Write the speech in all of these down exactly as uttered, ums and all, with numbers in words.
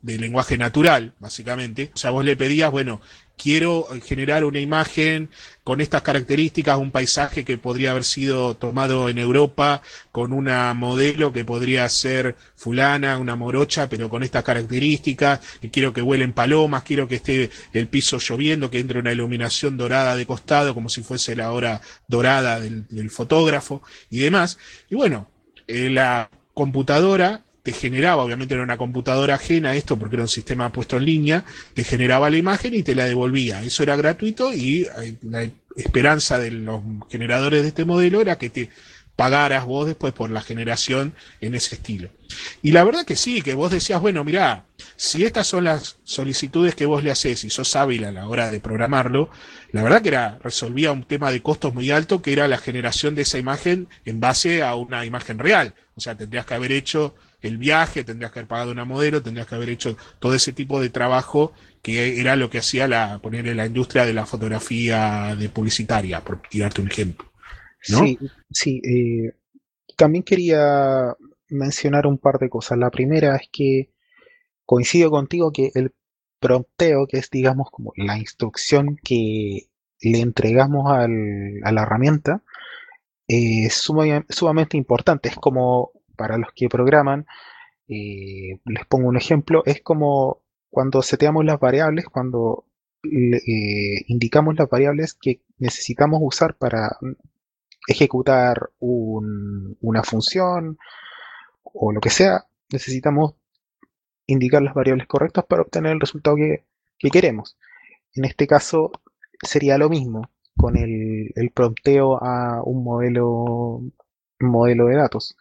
de lenguaje natural, básicamente. O sea, vos le pedías, bueno, quiero generar una imagen con estas características, un paisaje que podría haber sido tomado en Europa, con una modelo que podría ser fulana, una morocha, pero con estas características, que quiero que vuelen palomas, quiero que esté el piso lloviendo, que entre una iluminación dorada de costado, como si fuese la hora dorada del, del fotógrafo y demás. Y bueno, eh, la computadora te generaba, obviamente era una computadora ajena a esto porque era un sistema puesto en línea, te generaba la imagen y te la devolvía. Eso era gratuito y eh, la esperanza de los generadores de este modelo era que te pagaras vos después por la generación en ese estilo. Y la verdad que sí, que vos decías, bueno, mirá, si estas son las solicitudes que vos le haces y sos hábil a la hora de programarlo, la verdad que era, resolvía un tema de costos muy alto, que era la generación de esa imagen en base a una imagen real. O sea, tendrías que haber hecho el viaje, tendrías que haber pagado una modelo, tendrías que haber hecho todo ese tipo de trabajo que era lo que hacía la, ponerle la industria de la fotografía de publicitaria, por tirarte un ejemplo, ¿no? Sí, sí. Eh, también quería mencionar un par de cosas. La primera es que coincido contigo que el prompteo, que es, digamos, como la instrucción que le entregamos al- a la herramienta, eh, es suma- sumamente importante. Es como para los que programan, eh, les pongo un ejemplo, es como cuando seteamos las variables, cuando le- eh, indicamos las variables que necesitamos usar para ejecutar un- una función o lo que sea, necesitamos indicar las variables correctas para obtener el resultado que, que queremos. En este caso sería lo mismo con el, el prompteo a un modelo, un modelo de datos.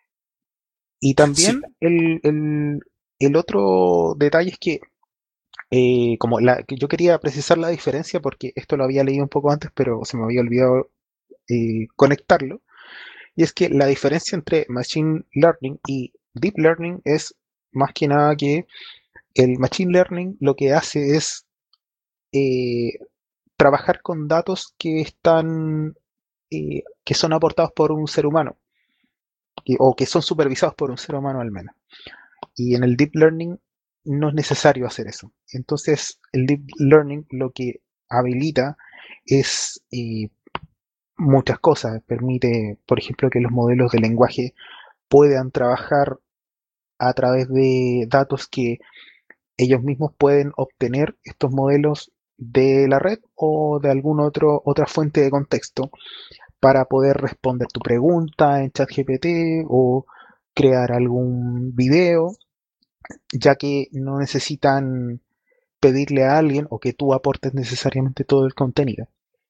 Y Sí, también el, el- el otro detalle es que, eh, como la, que yo quería precisar la diferencia porque esto lo había leído un poco antes, pero se me había olvidado eh, conectarlo. Y es que la diferencia entre Machine Learning y Deep Learning es más que nada que el Machine Learning lo que hace es eh, trabajar con datos que están, eh, que son aportados por un ser humano, que- o que son supervisados por un ser humano al menos. Y en el Deep Learning no es necesario hacer eso. Entonces, el Deep Learning lo que habilita es eh, muchas cosas. Permite, por ejemplo, que los modelos de lenguaje puedan trabajar a través de datos que ellos mismos pueden obtener estos modelos de la red o de alguna otro, otra fuente de contexto para poder responder tu pregunta en ChatGPT o crear algún video, ya que no necesitan pedirle a alguien o que tú aportes necesariamente todo el contenido.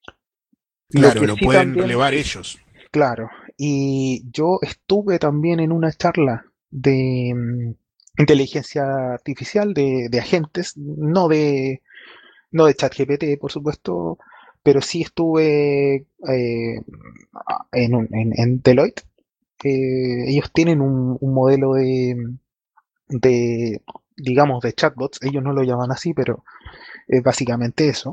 Lo claro, que lo sí pueden también, relevar ellos. claro, y yo estuve también en una charla de mm, inteligencia artificial, de, de agentes, no de, no de ChatGPT, por supuesto, pero sí estuve eh, en, un- en, en Deloitte. Eh, ellos tienen un, un modelo de, de, digamos, de chatbots, ellos no lo llaman así, pero es básicamente eso.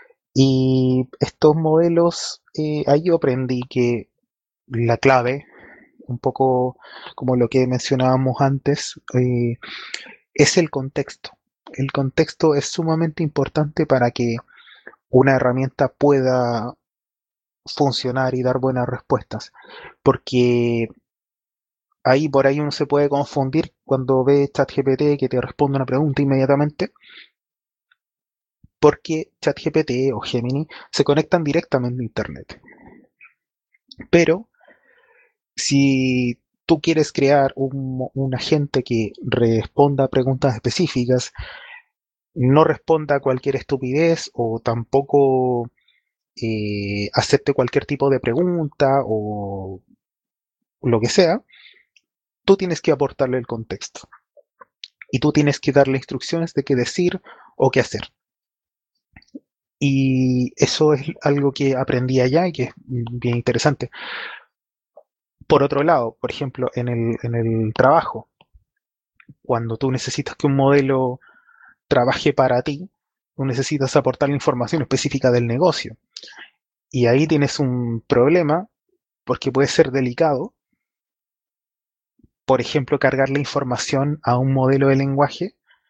Y estos modelos, eh, ahí yo aprendí que la clave, un poco como lo que mencionábamos antes, eh, es el contexto. El contexto es sumamente importante para que una herramienta pueda funcionar y dar buenas respuestas. Porque ahí por ahí uno se puede confundir cuando ve ChatGPT que te responde una pregunta inmediatamente, porque ChatGPT o Gemini se conectan directamente a Internet. Pero si tú quieres crear un, un agente que responda a preguntas específicas, no responda a cualquier estupidez o tampoco eh, acepte cualquier tipo de pregunta o lo que sea, tú tienes que aportarle el contexto y tú tienes que darle instrucciones de qué decir o qué hacer. Y eso es algo que aprendí allá y que es bien interesante. Por otro lado, por ejemplo, en el, en el trabajo, cuando tú necesitas que un modelo trabaje para ti, tú necesitas aportar la información específica del negocio. Y ahí tienes un problema porque puede ser delicado, por ejemplo, cargar la información a un modelo de lenguaje